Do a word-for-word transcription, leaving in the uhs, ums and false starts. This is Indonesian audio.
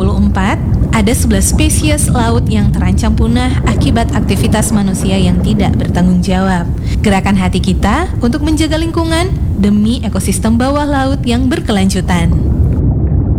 puluh empat, ada sebelas spesies laut yang terancam punah akibat aktivitas manusia yang tidak bertanggung jawab. Gerakan hati kita untuk menjaga lingkungan demi ekosistem bawah laut yang berkelanjutan.